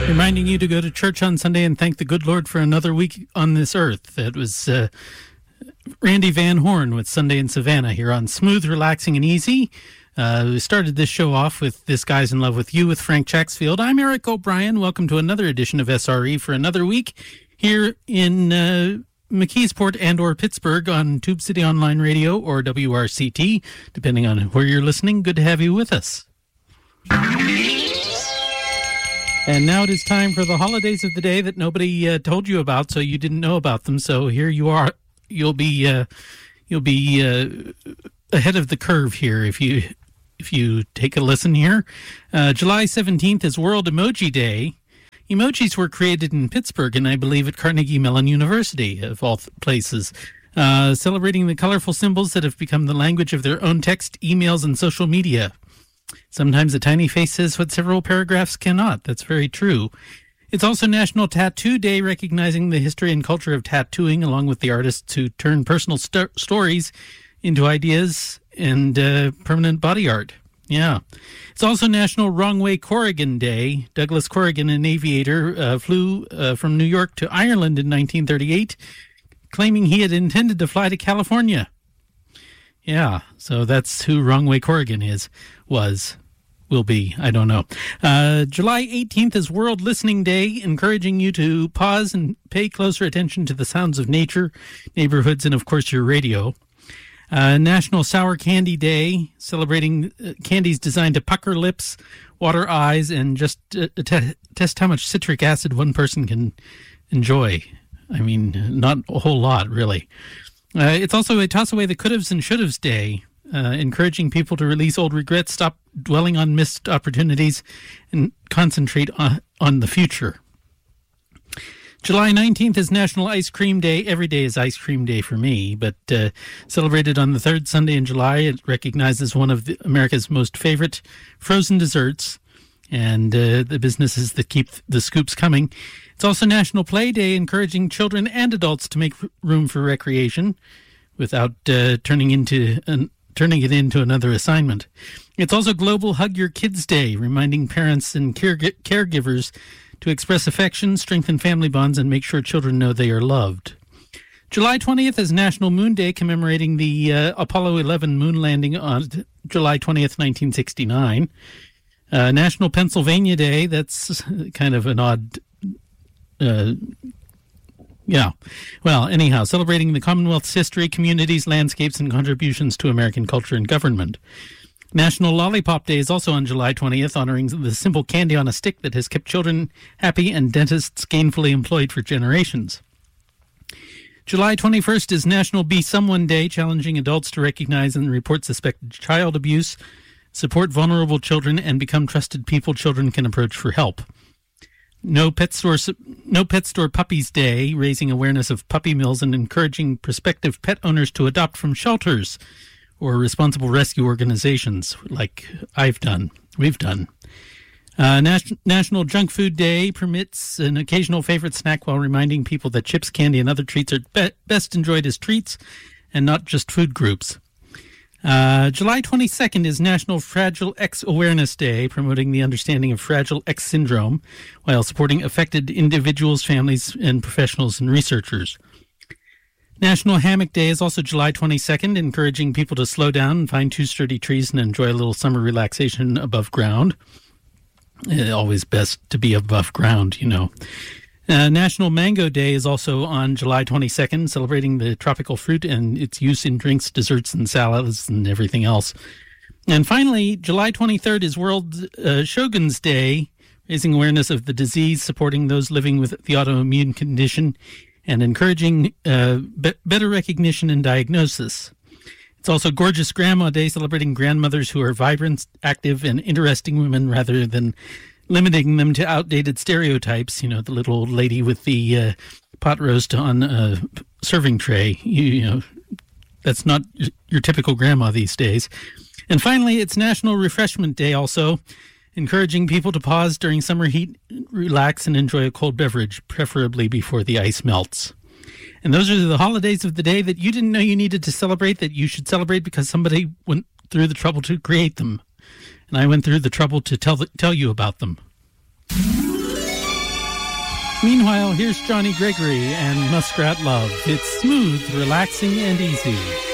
Reminding you to go to church on Sunday and thank the good Lord for another week on this earth. That was Randy Van Horn with Sunday in Savannah here on Smooth, Relaxing, and Easy. We started this show off with This Guy's in Love with You with Frank Chacksfield. I'm Eric O'Brien. Welcome to another edition of SRE for another week here in McKeesport and or Pittsburgh on Tube City Online Radio or WRCT, depending on where you're listening. Good to have you with us. And now it is time for the holidays of the day that nobody told you about, so you didn't know about them. So here you are. You'll be ahead of the curve here if you take a listen here. July 17th is World Emoji Day. Emojis were created in Pittsburgh, and I believe at Carnegie Mellon University, of all places, celebrating the colorful symbols that have become the language of their own text, emails, and social media. Sometimes a tiny face says what several paragraphs cannot. That's very true. It's also National Tattoo Day, recognizing the history and culture of tattooing, along with the artists who turn personal stories into ideas and permanent body art. Yeah. It's also National Wrong Way Corrigan Day. Douglas Corrigan, an aviator, flew from New York to Ireland in 1938, claiming he had intended to fly to California. Yeah, so that's who Wrong Way Corrigan will be. I don't know. July 18th is World Listening Day, encouraging you to pause and pay closer attention to the sounds of nature, neighborhoods, and, of course, your radio. National Sour Candy Day, celebrating candies designed to pucker lips, water eyes, and just test how much citric acid one person can enjoy. I mean, not a whole lot, really. It's also a Toss Away the Could'ves and Should'ves Day, encouraging people to release old regrets, stop dwelling on missed opportunities, and concentrate on the future. July 19th is National Ice Cream Day. Every day is Ice Cream Day for me, but celebrated on the third Sunday in July. It recognizes one of America's most favorite frozen desserts and the businesses that keep the scoops coming. It's also National Play Day, encouraging children and adults to make room for recreation without turning it into another assignment. It's also Global Hug Your Kids Day, reminding parents and caregivers to express affection, strengthen family bonds, and make sure children know they are loved. July 20th is National Moon Day, commemorating the Apollo 11 moon landing on July 20th, 1969. National Pennsylvania Day, that's kind of an odd... Yeah. Well, anyhow, celebrating the Commonwealth's history, communities, landscapes, and contributions to American culture and government. National Lollipop Day is also on July 20th, honoring the simple candy on a stick that has kept children happy and dentists gainfully employed for generations. July 21st is National Be Someone Day, challenging adults to recognize and report suspected child abuse, support vulnerable children, and become trusted people children can approach for help. No Pet Store Puppies Day, raising awareness of puppy mills and encouraging prospective pet owners to adopt from shelters or responsible rescue organizations like we've done. National Junk Food Day permits an occasional favorite snack while reminding people that chips, candy, and other treats are best enjoyed as treats and not just food groups. July 22nd is National Fragile X Awareness Day, promoting the understanding of Fragile X syndrome while supporting affected individuals, families, and professionals and researchers. National Hammock Day is also July 22nd, encouraging people to slow down and find two sturdy trees and enjoy a little summer relaxation above ground. Always best to be above ground, you know. National Mango Day is also on July 22nd, celebrating the tropical fruit and its use in drinks, desserts, and salads and everything else. And finally, July 23rd is World Sjogren's Day, raising awareness of the disease, supporting those living with the autoimmune condition, and encouraging better recognition and diagnosis. It's also Gorgeous Grandma Day, celebrating grandmothers who are vibrant, active, and interesting women rather than limiting them to outdated stereotypes. You know, the little old lady with the pot roast on a serving tray. You know, that's not your typical grandma these days. And finally, it's National Refreshment Day also, encouraging people to pause during summer heat, relax, and enjoy a cold beverage, preferably before the ice melts. And those are the holidays of the day that you didn't know you needed to celebrate, that you should celebrate because somebody went through the trouble to create them. And I went through the trouble to tell you about them. Meanwhile, here's Johnny Gregory and Muskrat Love. It's smooth, relaxing, and easy.